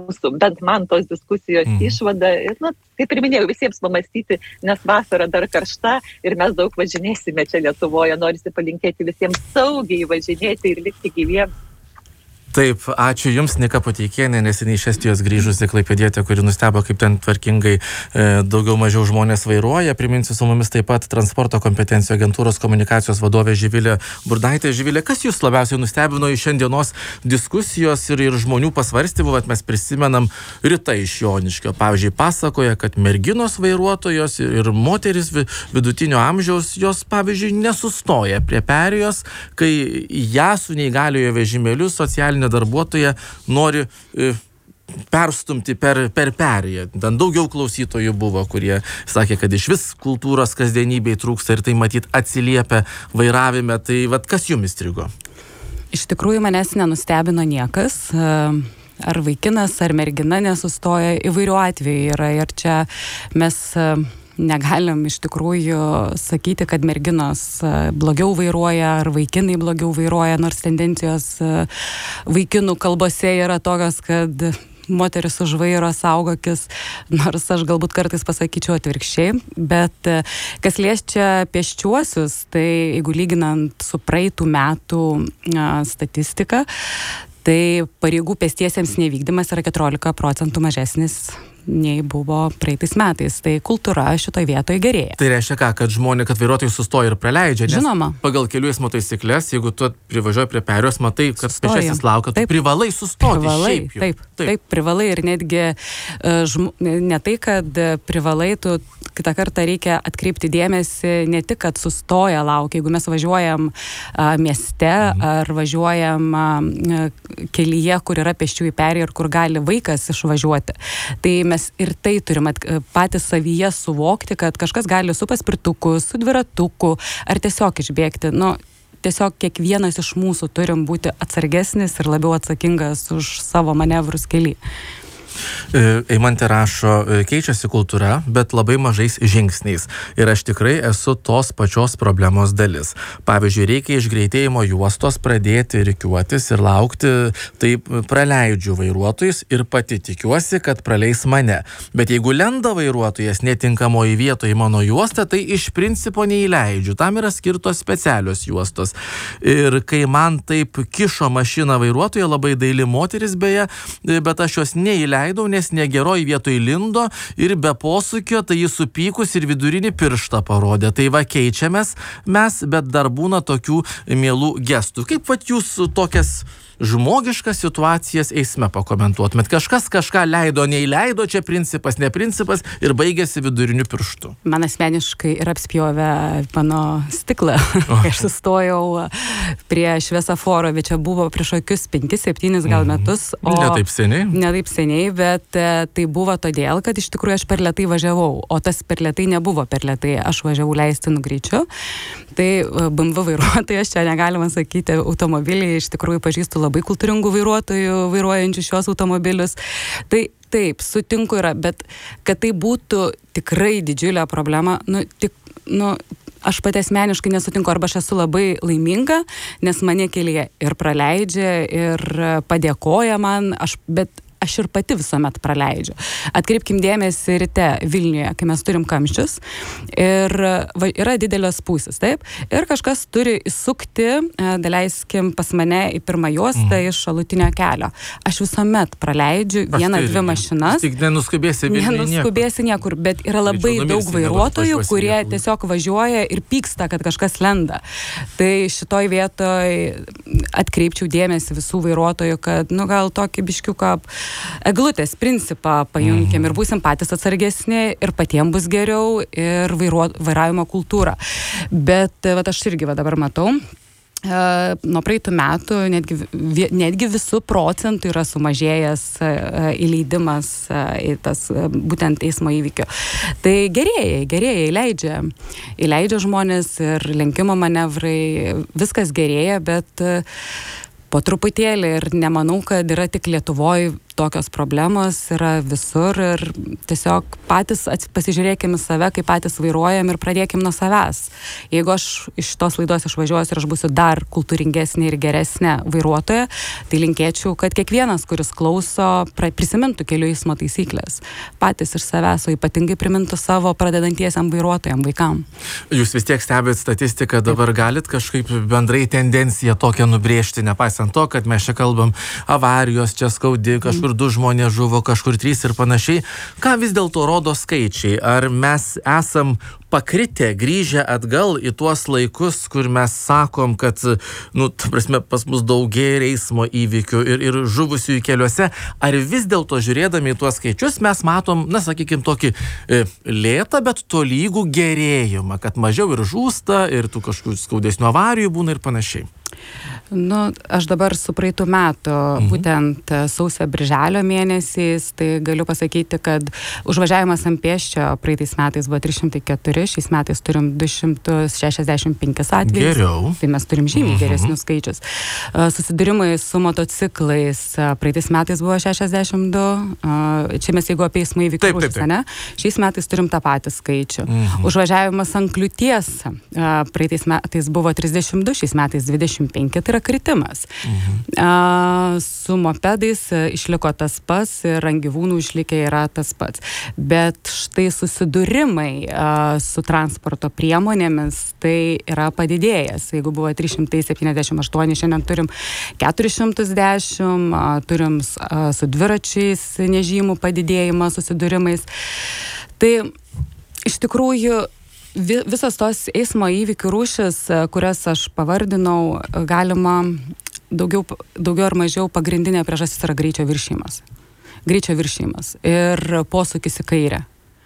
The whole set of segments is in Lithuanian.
mūsų, bent man tos diskusijos išvada, kaip ir minėjau, visiems pamastyti, nes vasara dar karšta ir mes daug važinėsime čia Lietuvoje, norisi palinkėti visiems saugiai važinėti ir likti gyviems. Taip, ačiū Jums, Nika Puteikienė, neseniai iš Estijos grįžusi klaipėdietė, kuri nustebo, kaip ten tvarkingai daugiau mažiau žmonės vairuoja. Priminsiu, su mumis taip pat transporto kompetencijų agentūros komunikacijos vadovė Živilė Burdaitė. Živilė, kas Jūs labiausiai nustebino iš šiandienos diskusijos ir žmonių pasvarstymų? Vat mes prisimenam Rita iš Joniškio. Pavyzdžiui, pasakoja, kad merginos vairuotojos ir moteris vidutinio amžiaus, jos, pavyzdžiui, nesustoja prie perėjos, kai ją su neįgaliojo vežimėliu socialinė darbuotoja nori perstumti per perėją. Ten daugiau klausytojų buvo, kurie sakė, kad iš vis kultūros kasdienybėj trūksta ir tai matyt atsiliepia vairavime. Tai vat kas jums įstrigo? Iš tikrųjų manęs nenustebino niekas. Ar vaikinas, ar mergina nesustoja, įvairių atvejų yra. Ir čia mes negalim iš tikrųjų sakyti, kad merginos blogiau vairuoja ar vaikinai blogiau vairuoja, nors tendencijos vaikinų kalbose yra tokios, kad moteris už vairo saugokis, nors aš galbūt kartais pasakyčiau atvirkščiai, bet kas liečia pėsčiuosius, tai jeigu lyginant su praeitų metų statistika, tai pareigų pėstiesiems nevykdymas yra 14% mažesnis nei buvo praeitais metais. Tai kultūra šitoje vietoje gerėja. Tai reiškia ką, kad vairuotojai sustoja ir praleidžia? Žinoma. Pagal kelių eismo taisyklės, jeigu tu privažiuoji prie perėjos, matai, kad pėsčiasis laukia, tu privalai sustoti. Taip, privalai ir netgi ne tai, kad privalai, tu kitą kartą reikia atkreipti dėmesį ne tik, kad sustoja laukia. Jeigu mes važiuojam mieste ar važiuojam kelyje, kur yra pėsčiųjų perėja ir kur gali vaikas išvažiuoti, tai mes ir tai turim patys savyje suvokti, kad kažkas gali su paspirtuku, su dviratuku ar tiesiog išbėgti. Tiesiog kiekvienas iš mūsų turim būti atsargesnis ir labiau atsakingas už savo manevrus kely. Eimantė rašo, keičiasi kultūra, bet labai mažais žingsniais. Ir aš tikrai esu tos pačios problemos dalis. Pavyzdžiui, reikia iš greitėjimo juostos pradėti rikiuotis ir laukti, taip praleidžiu vairuotojus ir pati tikiuosi, kad praleis mane. Bet jeigu lenda vairuotojas netinkamoje vietoje mano juostą, tai iš principo neįleidžiu. Tam yra skirtos specialios juostos. Ir kai man taip kišo mašiną vairuotoja, labai daili moteris beje, bet aš jos neįleidžiu, nes negeroj vietoj lindo ir be posūkio, tai jis supykus ir vidurinį pirštą parodė. Tai va keičiamės mes, bet dar būna tokių mielų gestų. Kaip vat jūs tokias žmogiškas situacijas eisme pakomentuotumėt? Kažkas kažką leido, neįleido, čia principas, ne principas ir baigėsi viduriniu pirštu. Man asmeniškai ir apspjovė mano stiklą, kai aš sustojau prie šviesoforo, bet čia buvo prieš kokius 5-7 gal metus. Ne taip seniai? Ne taip seniai, bet tai buvo todėl, kad iš tikrųjų aš per lėtai važiavau, o tas per lėtai nebuvo per lėtai, aš važiavau leistinu greičiu. Tai BMW vairuotojas, čia negalima sakyti, automobiliai iš tikrųjų pažįstu labai kultūringų vairuotojų, vairuojančių šios automobilius. Tai taip, sutinku yra, bet kad tai būtų tikrai didžiulė problema, aš pati asmeniškai nesutinku, arba aš esu labai laiminga, nes mane kelyje ir praleidžia, ir padėkoja man, bet aš ir pati visuomet praleidžiu. Atkreipkim dėmesį ryte Vilniuje, kai mes turim kamščius ir yra didelės pusės, taip? Ir kažkas turi įsukti, daleiskim pas mane į pirmą juostą iš šalutinio kelio. Aš visuomet praleidžiu 1-2 mašinas. Tik nenuskubėsi Vilniuje niekur. Nenuskubėsi niekur, bet yra labai daug vairuotojų, kurie tiesiog važiuoja ir pyksta, kad kažkas lenda. Tai šitoj vietoj atkreipčiau dėmesį visų vairuotojų, kad gal tokį biškiuką eglutės principą pajunkim ir būsim patys atsargesni ir patiems bus geriau ir vairavimo kultūra. Bet aš irgi dabar matau, nuo praeitų metų netgi visų procentų yra sumažėjęs įleidimas į tas būtent eismo įvykio. Tai gerėja, įleidžia žmonės ir lenkimo manevrai, viskas gerėja, bet po truputėlį ir nemanau, kad yra tik Lietuvoje tokios problemos yra visur ir tiesiog patys pasižiūrėkime save, kaip patys vairuojam ir pradėkim nuo savęs. Jeigu aš iš tos laidos išvažiuosiu ir aš būsiu dar kultūringesnė ir geresnė vairuotoja, tai linkėčiau, kad kiekvienas, kuris klauso, prisimintų kelių eismo taisyklės. Patys iš savęs, o ypatingai primintų savo pradedantiesiam vairuotojam, vaikam. Jūs vis tiek stebėt statistiką, dabar galit kažkaip bendrai tendenciją tokią nubrėžti, nepaisant to, kad mes čia kalbam avarijos, čia skaudi, kažkur 2 žmonės žuvo, kažkur 3 ir panašiai. Ką vis dėlto rodo skaičiai? Ar mes esam pakritę, grįžę atgal į tuos laikus, kur mes sakom, kad, ta prasme, pas mus daugėja eismo įvykių ir žuvusių keliuose? Ar vis dėlto žiūrėdami į tuos skaičius mes matom, sakykime, tokį lėtą, bet tolygų gerėjimą, kad mažiau ir žūsta, ir tų kažkokių skaudesnių avarijų būna ir panašiai? Aš dabar su praeitų metų, būtent sausio birželio mėnesiais, tai galiu pasakyti, kad užvažiavimas ant pėsčio praeitais metais buvo 304, šiais metais turim 265 atvejus. Geriau. Tai mes turim žymiai geresnius skaičius. Susidūrimai su motociklais praeitais metais buvo 62, čia mes jeigu apie eismo įvykių rūšis, ne? Šiais metais turim tą patį skaičių. Užvažiavimas ant kliūties praeitais metais buvo 32, šiais metais 25, tai yra kritimas. Su mopedais išliko tas pats ir ant gyvūnų išlikę yra tas pats. Bet štai susidūrimai su transporto priemonėmis tai yra padidėjęs. Jeigu buvo 378, šiandien turim 410, turim su dviračiais nežymų padidėjimą susidūrimais. Tai iš tikrųjų visas tos eismo įvykių rūšis, kurias aš pavardinau, galima daugiau ar mažiau pagrindinė priežastis yra greičio viršijimas. Greičio viršijimas ir posūkis į kairę.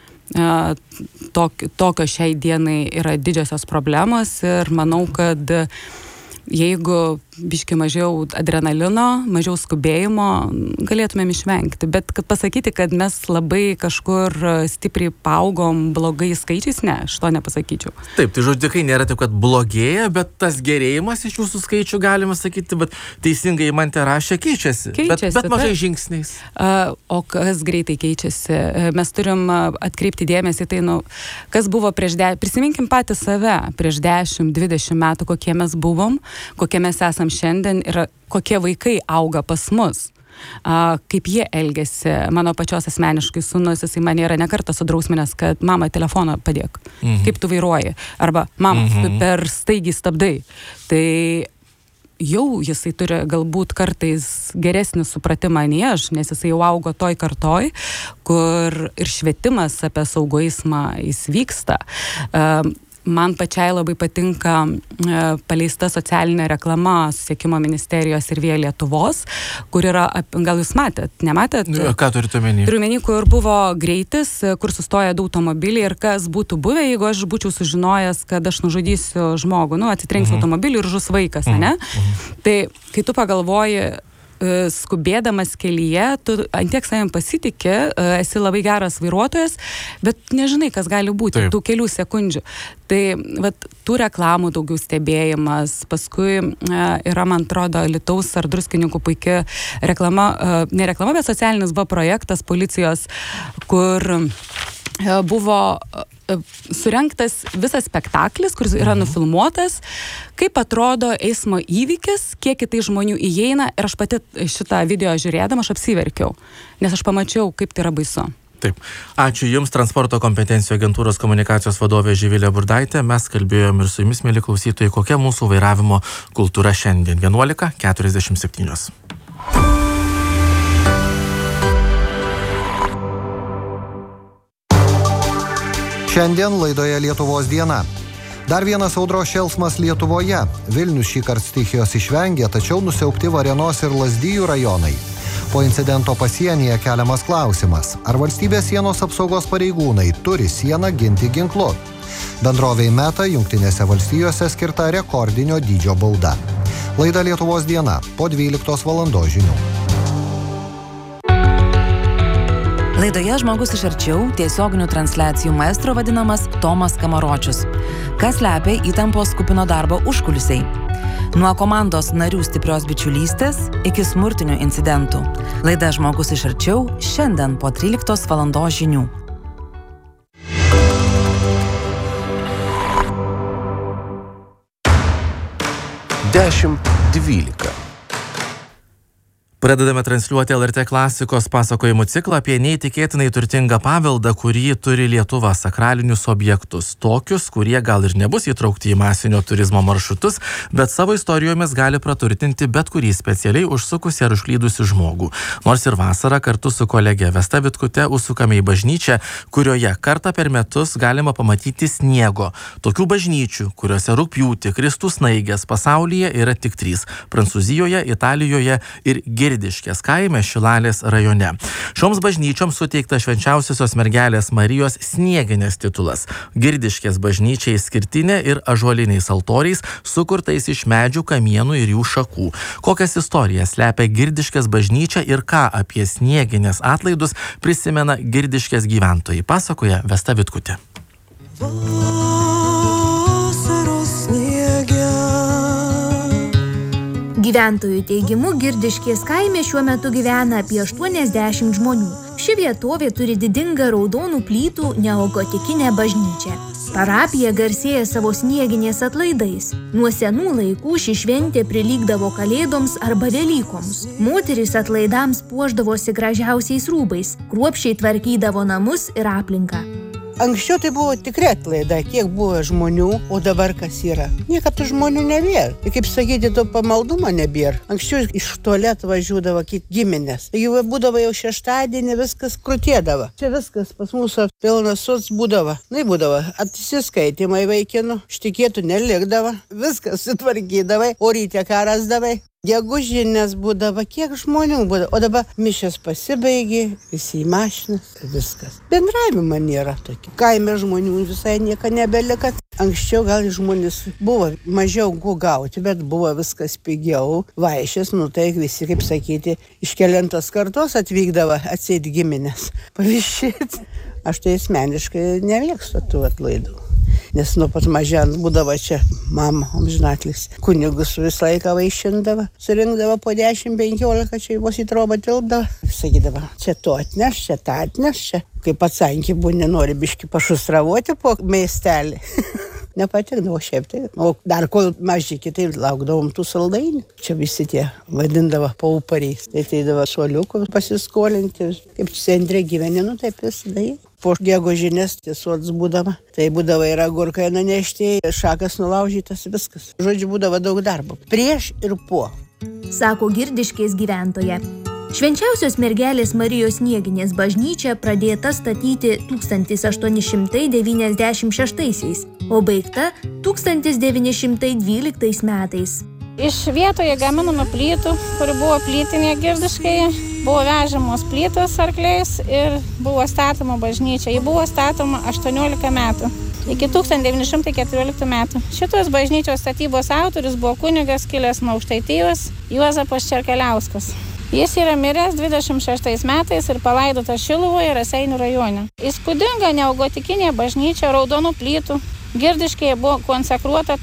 Tokio šiai dienai yra didžiosios problemos ir manau, kad jeigu biški mažiau adrenalino, mažiau skubėjimo, galėtumėm išvengti. Bet kad pasakyti, kad mes labai kažkur stipriai paaugom blogais skaičiais, ne, aš to nepasakyčiau. Taip, tai žodžiu, kai nėra taip, kad blogėja, bet tas gerėjimas iš jūsų skaičių, galima sakyti, bet teisingai man te rašė, keičiasi. Bet mažai žingsniais. O kas greitai keičiasi? Mes turim atkreipti dėmesį, tai, kas buvo prisiminkim patį save prieš 10-20 metų, kokie mes buvom, kokie mes esam šiandien ir kokie vaikai auga pas mus. Kaip jie elgiasi. Mano pačios asmeniškai sūnus, jisai man yra nekartą sudrausminęs, kad mama, telefoną padėk. Kaip tu vairuoji? Arba mama, tu per staigiai stabdai. Tai jau jisai turi galbūt kartais geresnį supratimą nei aš, nes jisai jau augo toj kartoj, kur ir švietimas apie saugų eismą jis vyksta. Man pačiai labai patinka paleista socialinė reklama Susisiekimo ministerijos ir Via Lietuvos, kur yra, gal jūs nematėt? Ką turite omeny? Turiu omeny, kur buvo greitis, kur sustoja du automobiliai ir kas būtų buvę, jeigu aš būčiau sužinojęs, kad aš nužudysiu žmogų, atsitrenksiu automobilį ir žus vaikas, ne? Tai kai tu pagalvoji, skubėdamas kelyje, tu antiek savim pasitikė, esi labai geras vairuotojas, bet nežinai, kas gali būti tų kelių sekundžių. Tai tų reklamų daugiau stebėjimas, paskui yra, man atrodo, Alytaus ar Druskininkų puikia reklama, ne reklama, bet socialinis buvo projektas policijos, kur buvo surengtas visas spektaklis, kuris yra nufilmuotas, kaip atrodo eismo įvykis, kiek į tai žmonių įeina ir aš pati šitą video žiūrėdama, aš apsiverkiau, nes aš pamačiau, kaip tai yra baisu. Taip. Ačiū Jums, Transporto kompetencijų agentūros komunikacijos vadovė Živilė Burdaitė. Mes kalbėjom ir su Jumis, mieli klausytojai, kokia mūsų vairavimo kultūra šiandien. 11:47. Šiandien laidoje Lietuvos diena. Dar vienas audros šėlsmas Lietuvoje. Vilnius šįkart stichijos išvengė, tačiau nusiaubti Varėnos ir Lazdijų rajonai. Po incidento pasienyje keliamas klausimas, ar valstybės sienos apsaugos pareigūnai turi sieną ginti ginklu. Bendrovei Meta Jungtinėse valstijose skirta rekordinio dydžio bauda. Laida Lietuvos diena po 12 valandos žinių. Laidoje Žmogus iš arčiau tiesioginių transliacijų maestro vadinamas Tomas Kamaročius. Kas slepia įtampos kupino darbo užkulisiai? Nuo komandos narių stiprios bičiulystės iki smurtinių incidentų. Laida Žmogus iš arčiau šiandien po 13 valandos žinių. Dešimt 12. Pradedame transliuoti LRT klasikos pasakojimų ciklą apie neįtikėtinai turtingą paveldą, kurį turi Lietuva, sakralinius objektus. Tokius, kurie gal ir nebus įtraukti į masinio turizmo maršrutus, bet savo istorijomis gali praturtinti bet kurį specialiai užsukusi ar užklydusi žmogų. Nors ir vasarą kartu su kolegė Vesta Vitkute užsukame į bažnyčią, kurioje kartą per metus galima pamatyti sniego. Tokių bažnyčių, kuriuose rugpjūtį kristų snaigės pasaulyje yra tik 3 – Prancūzijoje, Italijoje ir Girdiškės kaime Šilalės rajone. Šioms bažnyčioms suteikta Švenčiausiosios mergelės Marijos snieginės titulas. Girdiškės bažnyčia išskirtinė ir ąžuoliniais altoriais, sukurtais iš medžių, kamienų ir jų šakų. Kokias istorijas slepia Girdiškės bažnyčia ir ką apie snieginės atlaidus prisimena Girdiškės gyventojai, pasakoja Vesta Vitkutė. Gyventojų teigimu, Girdiškės kaime šiuo metu gyvena apie 80 žmonių. Ši vietovė turi didingą raudonų plytų neogotikinę bažnyčią. Parapija garsėja savo snieginės atlaidais. Nuo senų laikų ši šventė prilygdavo Kalėdoms arba Velykoms. Moterys atlaidams puošdavosi gražiausiais rūbais, kruopščiai tvarkydavo namus ir aplinką. Anksčiau tai buvo tikrai atlaida, kiek buvo žmonių, o dabar kas yra. Niekad tų žmonių nebėra. Ir kaip sakyti, to pamaldumo nebėra. Anksčiau iš tualeto važiuodavo giminės. Jau būdavo jau šeštadienį, viskas krutėdavo. Čia viskas pas mūsų pilnas sots būdavo. Būdavo atsiskaitimai vaikinų, štikėtų nelikdavo, viskas sutvarkydavai, o ryte ką rasdavai. Gegužinės būdavo, kiek žmonių būdavo, o dabar mišios pasibaigė, visi į mašinas, viskas. Bendravimo nėra tokio. Kaime žmonių visai nieko nebelika. Anksčiau gal žmonės buvo mažiau ko gauti, bet buvo viskas pigiau. Vaišės, tai visi, kaip sakyti, iš kelintos kartos atvykdavo atseit giminės. Pavyzdžiui, aš tai asmeniškai nemėgstu tų atlaidų. Nes nuo pat mažen būdavo čia mama, amžinatlis, kunigus visą laiką vaišindavo, surinkdavo po 10-15, čia vos į trobą tilpdavo, sakydavo, čia to atneš, čia tą atneš, čia. Kaip atsankį būni, nori biškį pašustravoti po miestelį. Nepatikdavo šiaip tai. O dar kol maži kitai laukdavom tų saldainių. Čia visi tie vadindavo paupariais. Tai teidavo suoliukų pasiskolinti. Kaip centre gyveni, taip visada. Po gegužinės tiesots būdavo. Tai būdavo ir agurkai nunešti, šakas nulaužytas, viskas. Žodžiu, būdavo daug darbo. Prieš ir po. Sako Girdiškės gyventoja. Švenčiausios mergelės Marijos snieginės bažnyčia pradėta statyti 1896, o baigta 1912 metais. Iš vietoje gaminama plytų, kuri buvo plytinė Girdiškėje, buvo vežamos plytos arkliais ir buvo statoma bažnyčia. Ji buvo statoma 18 metų. Iki 1914 metų. Šitos bažnyčios statybos autorius buvo kunigas kilęs nuo Aukštaitijos Juozapas Čerkeliauskas. Jis yra miręs 26 metais ir palaidotas Šiluvoje, Raseinių rajone. Įspūdinga neogotikinė bažnyčia raudonų plytų Girdiškėje buvo konsekruota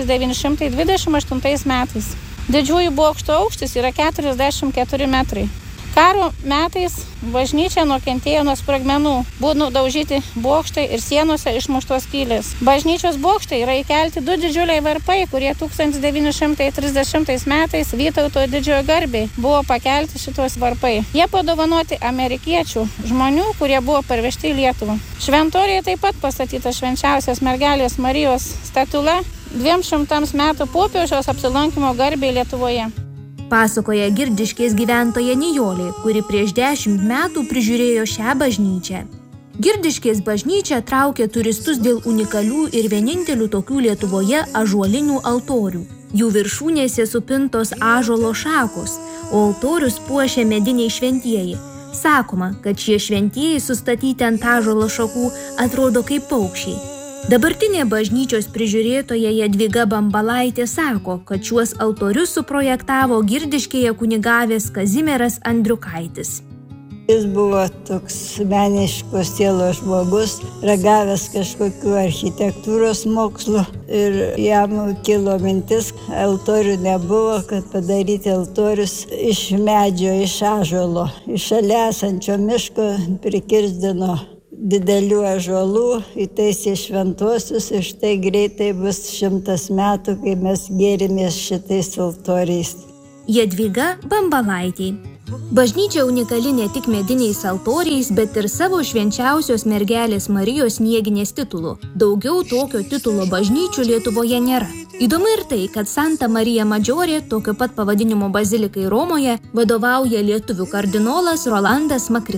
1928 metais. Didžiųjų bokštų aukštis yra 44 metrai. Karo metais bažnyčia nukentėjo nuo sprogmenų, buvo nudaužyti bokštai ir sienose išmuštos skylės. Bažnyčios bokštai yra įkelti 2 didžiuliai varpai, kurie 1930 metais Vytauto didžiojo garbei buvo pakelti šitos varpai. Jie padovanoti amerikiečių žmonių, kurie buvo parvežti į Lietuvą. Šventorijoje taip pat pastatyta Švenčiausios mergelės Marijos statula 200 metų popiežiaus apsilankimo garbei Lietuvoje. Pasakoja Girdiškės gyventoja Nijolė, kuri prieš 10 metų prižiūrėjo šią bažnyčią. Girdiškės bažnyčia traukia turistus dėl unikalių ir vienintelių tokių Lietuvoje ąžuolinių altorių. Jų viršūnėse supintos ąžuolo šakos, o altorius puošia mediniai šventieji. Sakoma, kad šie šventieji sustatyti ant ąžuolo šakų atrodo kaip paukščiai. Dabartinė bažnyčios prižiūrėtoja Jadvyga Bambalaitė sako, kad šiuos altorius suprojektavo Girdiškėje kunigavęs Kazimieras Andriukaitis. Jis buvo toks meniškos sielos žmogus, ragavęs kažkokių architektūros mokslų ir jam kilo mintis, altorių nebuvo, kad padaryti altorius iš medžio, iš ąžuolo. Iš šalia esančio miško prikirsdino didelių ąžuolų, įtaisė šventuosius ir štai greitai bus 100 metų, kai mes gėrimės šitais altoriais. Jadvyga Bambalaitė. Bažnyčia unikali ne tik mediniais altoriais, bet ir savo švenčiausios mergelės Marijos Nieginės titulu. Daugiau tokio titulo bažnyčių Lietuvoje nėra. Įdomu ir tai, kad Santa Marija Maggiore, tokio pat pavadinimo bazilikai Romoje, vadovauja lietuvių kardinolas Rolandas Makris.